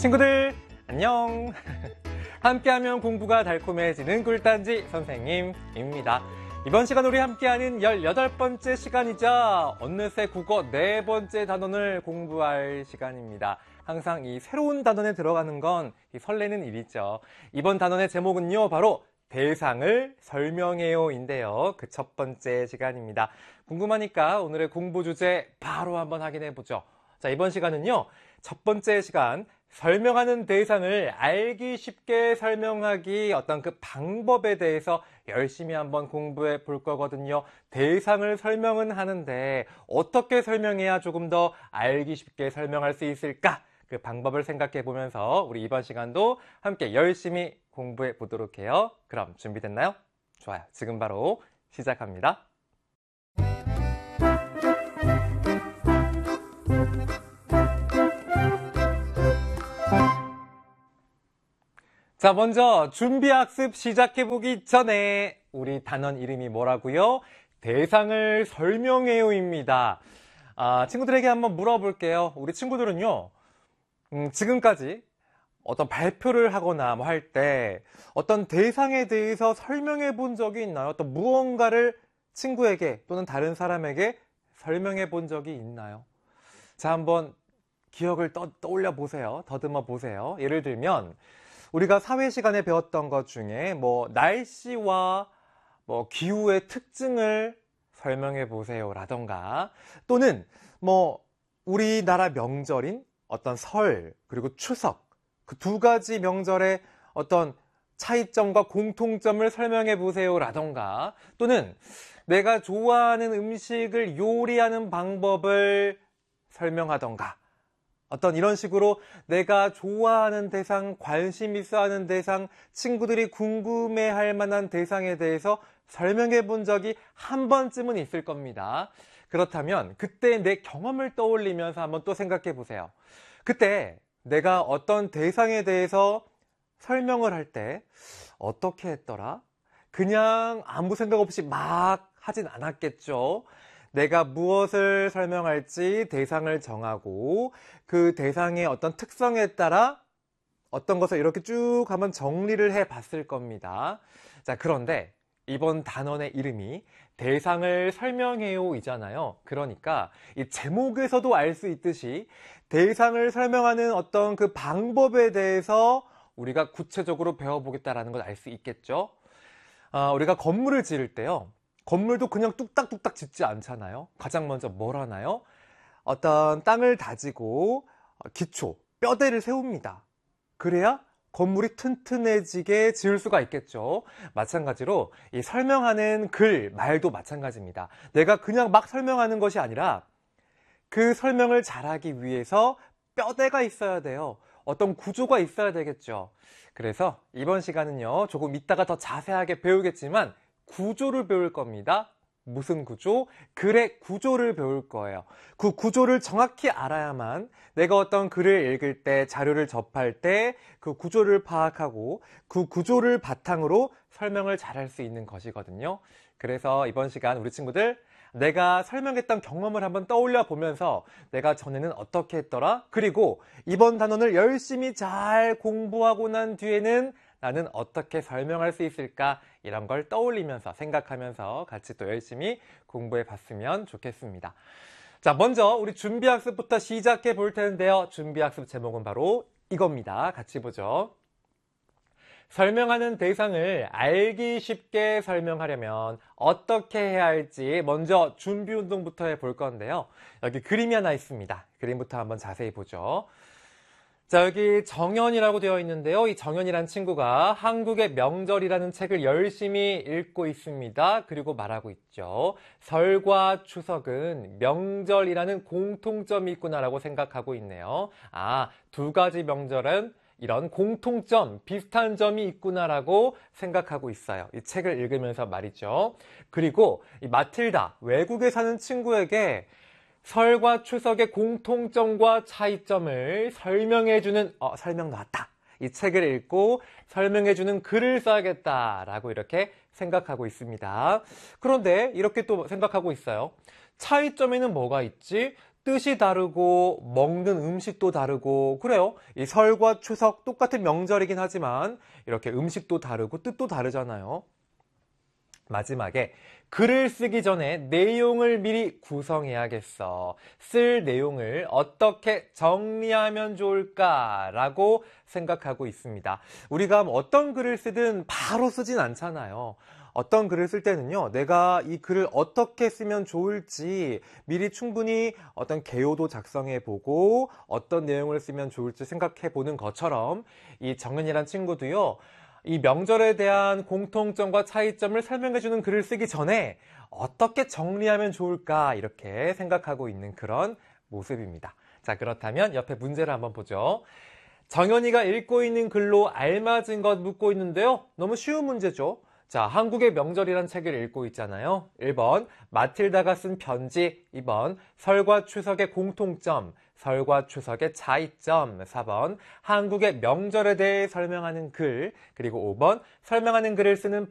친구들 안녕. 함께하면 공부가 달콤해지는 꿀단지 선생님입니다. 이번 시간 우리 함께하는 18번째 시간이자 어느새 국어 4번째 단원을 공부할 시간입니다. 항상 이 새로운 단원에 들어가는 건 설레는 일이죠. 이번 단원의 제목은요, 바로 대상을 설명해요인데요. 그 첫 번째 시간입니다. 궁금하니까 오늘의 공부 주제 바로 한번 확인해 보죠. 자, 이번 시간은요, 첫 번째 시간, 설명하는 대상을 알기 쉽게 설명하기 어떤 그 방법에 대해서 열심히 한번 공부해 볼 거거든요. 대상을 설명은 하는데 어떻게 설명해야 조금 더 알기 쉽게 설명할 수 있을까? 그 방법을 생각해 보면서 우리 이번 시간도 함께 열심히 공부해 보도록 해요. 그럼 준비됐나요? 좋아요. 지금 바로 시작합니다. 자, 먼저 준비학습 시작해보기 전에 우리 단원 이름이 뭐라고요? 대상을 설명해요입니다. 친구들에게 한번 물어볼게요. 우리 친구들은요, 지금까지 어떤 발표를 하거나 뭐 할 때 어떤 대상에 대해서 설명해 본 적이 있나요? 어떤 무언가를 친구에게 또는 다른 사람에게 설명해 본 적이 있나요? 자, 한번 기억을 떠올려 보세요. 더듬어 보세요. 예를 들면 우리가 사회 시간에 배웠던 것 중에 뭐 날씨와 뭐 기후의 특징을 설명해 보세요라던가, 또는 뭐 우리나라 명절인 어떤 설 그리고 추석, 그 두 가지 명절의 어떤 차이점과 공통점을 설명해 보세요라던가, 또는 내가 좋아하는 음식을 요리하는 방법을 설명하던가, 어떤 이런 식으로 내가 좋아하는 대상, 관심 있어 하는 대상, 친구들이 궁금해할 만한 대상에 대해서 설명해 본 적이 한 번쯤은 있을 겁니다. 그렇다면 그때 내 경험을 떠올리면서 한번 또 생각해 보세요. 그때 내가 어떤 대상에 대해서 설명을 할 때 어떻게 했더라? 그냥 아무 생각 없이 막 하진 않았겠죠. 내가 무엇을 설명할지 대상을 정하고 그 대상의 어떤 특성에 따라 어떤 것을 이렇게 쭉 한번 정리를 해 봤을 겁니다. 자, 그런데 이번 단원의 이름이 대상을 설명해요 이잖아요. 그러니까 이 제목에서도 알 수 있듯이 대상을 설명하는 어떤 그 방법에 대해서 우리가 구체적으로 배워보겠다라는 걸 알 수 있겠죠. 우리가 건물을 지을 때요, 건물도 그냥 뚝딱뚝딱 짓지 않잖아요. 가장 먼저 뭘 하나요? 어떤 땅을 다지고 기초, 뼈대를 세웁니다. 그래야 건물이 튼튼해지게 지을 수가 있겠죠. 마찬가지로 이 설명하는 글, 말도 마찬가지입니다. 내가 그냥 막 설명하는 것이 아니라 그 설명을 잘하기 위해서 뼈대가 있어야 돼요. 어떤 구조가 있어야 되겠죠. 그래서 이번 시간은요, 조금 이따가 더 자세하게 배우겠지만 구조를 배울 겁니다. 무슨 구조? 글의 구조를 배울 거예요. 그 구조를 정확히 알아야만 내가 어떤 글을 읽을 때, 자료를 접할 때 그 구조를 파악하고 그 구조를 바탕으로 설명을 잘할 수 있는 것이거든요. 그래서 이번 시간 우리 친구들, 내가 설명했던 경험을 한번 떠올려 보면서 내가 전에는 어떻게 했더라? 그리고 이번 단원을 열심히 잘 공부하고 난 뒤에는 나는 어떻게 설명할 수 있을까? 이런 걸 떠올리면서 생각하면서 같이 또 열심히 공부해 봤으면 좋겠습니다. 자, 먼저 우리 준비학습부터 시작해 볼 텐데요. 준비학습 제목은 바로 이겁니다. 같이 보죠. 설명하는 대상을 알기 쉽게 설명하려면 어떻게 해야 할지 먼저 준비 운동부터 해볼 건데요. 여기 그림이 하나 있습니다. 그림부터 한번 자세히 보죠. 자, 여기 정연이라고 되어 있는데요. 이 정연이란 친구가 한국의 명절이라는 책을 열심히 읽고 있습니다. 그리고 말하고 있죠. 설과 추석은 명절이라는 공통점이 있구나라고 생각하고 있네요. 두 가지 명절은 이런 공통점, 비슷한 점이 있구나라고 생각하고 있어요. 이 책을 읽으면서 말이죠. 그리고 이 마틸다, 외국에 사는 친구에게 설과 추석의 공통점과 차이점을 설명해주는, 설명 나왔다. 이 책을 읽고 설명해주는 글을 써야겠다라고 이렇게 생각하고 있습니다. 그런데 이렇게 또 생각하고 있어요. 차이점에는 뭐가 있지? 뜻이 다르고 먹는 음식도 다르고 그래요. 이 설과 추석 똑같은 명절이긴 하지만 이렇게 음식도 다르고 뜻도 다르잖아요. 마지막에 글을 쓰기 전에 내용을 미리 구성해야겠어. 쓸 내용을 어떻게 정리하면 좋을까라고 생각하고 있습니다. 우리가 어떤 글을 쓰든 바로 쓰진 않잖아요. 어떤 글을 쓸 때는요, 내가 이 글을 어떻게 쓰면 좋을지 미리 충분히 어떤 개요도 작성해 보고 어떤 내용을 쓰면 좋을지 생각해 보는 것처럼 이 정은이란 친구도요, 이 명절에 대한 공통점과 차이점을 설명해주는 글을 쓰기 전에 어떻게 정리하면 좋을까 이렇게 생각하고 있는 그런 모습입니다. 자, 그렇다면 옆에 문제를 한번 보죠. 정연이가 읽고 있는 글로 알맞은 것 묻고 있는데요. 너무 쉬운 문제죠. 자, 한국의 명절이란 책을 읽고 있잖아요. 1번 마틸다가 쓴 편지, 2번 설과 추석의 공통점, 설과 추석의 차이점, 4번 한국의 명절에 대해 설명하는 글, 그리고 5번 설명하는 글을 쓰는